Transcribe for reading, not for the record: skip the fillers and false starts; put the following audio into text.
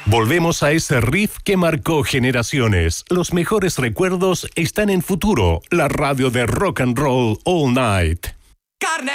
Volvemos a ese riff que marcó generaciones. Los mejores recuerdos están en Futuro, la radio de rock and roll all night.